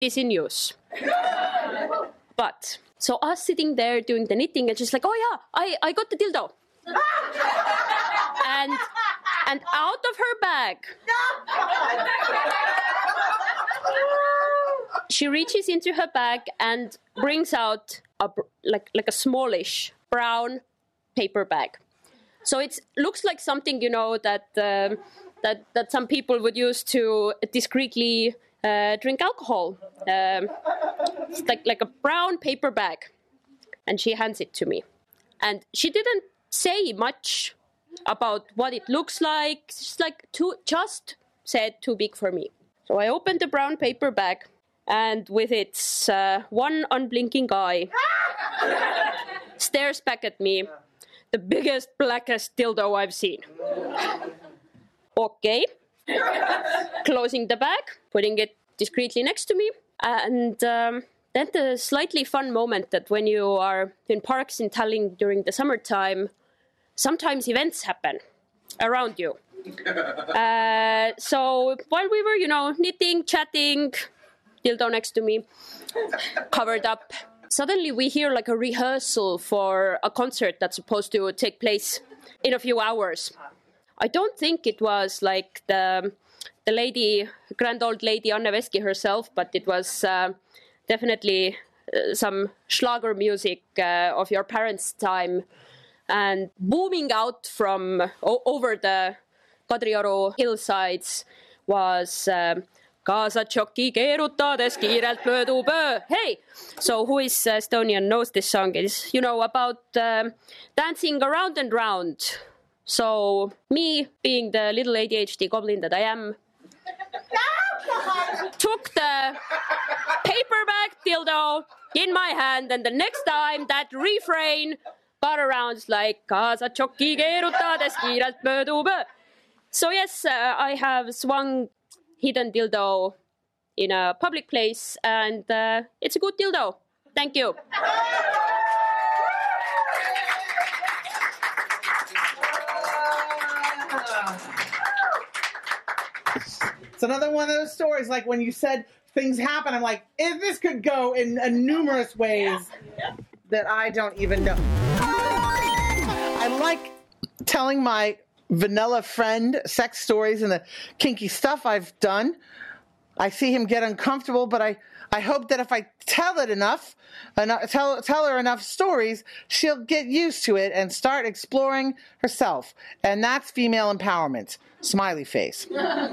is in use. But, so us sitting there doing the knitting and she's like, oh yeah, I got the dildo. and out of her bag, she reaches into her bag and brings out like a smallish brown paper bag. So it looks like something, that some people would use to discreetly drink alcohol. It's like a brown paper bag. And she hands it to me. And she didn't say much about what it looks like. It's like just said too big for me. So I opened the brown paper bag, and with its one unblinking eye, stares back at me, the biggest, blackest dildo I've seen. Okay. Closing the bag, putting it discreetly next to me, and then the slightly fun moment that when you are in parks in Tallinn during the summertime, sometimes events happen around you. So while we were, knitting, chatting, dildo next to me, covered up, suddenly we hear like a rehearsal for a concert that's supposed to take place in a few hours. I don't think it was like the lady, grand old lady Anne Veski herself, but it was definitely some Schlager music of your parents' time, and booming out from over the Kadrioru hillsides was Kaasa tšoki keerutades kiirelt möödub öö. Hey! So who is Estonian knows this song is, about dancing around and round. So me, being the little ADHD goblin that I am, took the paperback dildo in my hand, and the next time that refrain got around like Kaasa tšoki keerutades kiirelt möödub öö. So yes, I have swung hidden dildo in a public place, and it's a good dildo. Thank you. It's another one of those stories, like when you said things happen, I'm like, if this could go in numerous ways that I don't even know. I like telling my vanilla friend sex stories and the kinky stuff I've done. I see him get uncomfortable, but I hope that if I tell it enough, tell her enough stories, she'll get used to it and start exploring herself. And that's female empowerment. Smiley face.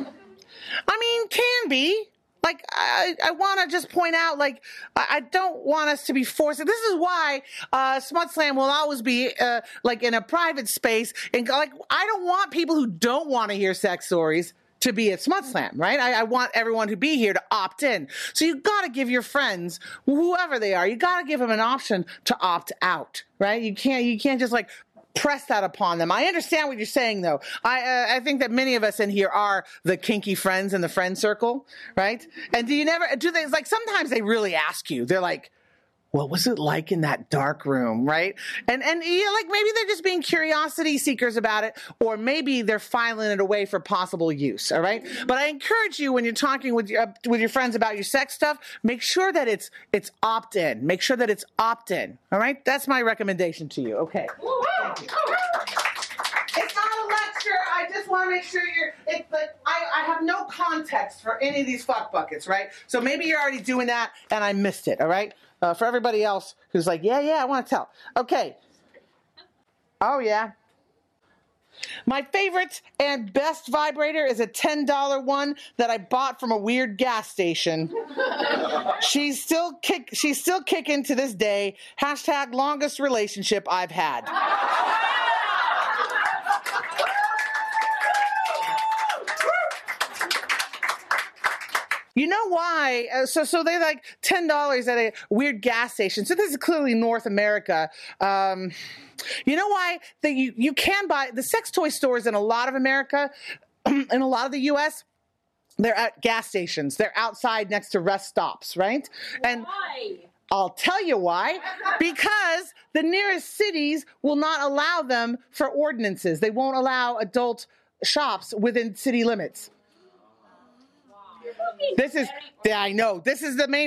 I mean, can be. Like, I want to just point out, like, I don't want us to be forced. This is why Smut Slam will always be, like, in a private space. And, like, I don't want people who don't want to hear sex stories to be at Smut Slam, right? I want everyone to be here to opt in. So you got to give your friends, whoever they are, you got to give them an option to opt out, right? You can't just, like, press that upon them. I understand what you're saying, though. I think that many of us in here are the kinky friends in the friend circle, right? And do they, like, sometimes they really ask you, they're like, what was it like in that dark room, right? And like, maybe they're just being curiosity seekers about it, or maybe they're filing it away for possible use, all right? But I encourage you, when you're talking with your friends about your sex stuff, make sure that it's opt-in. Make sure that it's opt-in, all right? That's my recommendation to you. Okay. Thank you. It's not a lecture. I just want to make sure I have no context for any of these fuck buckets, right? So maybe you're already doing that and I missed it, all right? For everybody else who's like, yeah, I want to tell. Okay. Oh, yeah. My favorite and best vibrator is a $10 one that I bought from a weird gas station. She's still kicking to this day. # longest relationship I've had. You know why? So they like $10 at a weird gas station. So this is clearly North America. You know why? You can buy the sex toy stores in a lot of America, in a lot of the U.S., they're at gas stations. They're outside next to rest stops, right? And why? I'll tell you why. Because the nearest cities will not allow them for ordinances. They won't allow adult shops within city limits. This is, yeah, I know. This is the main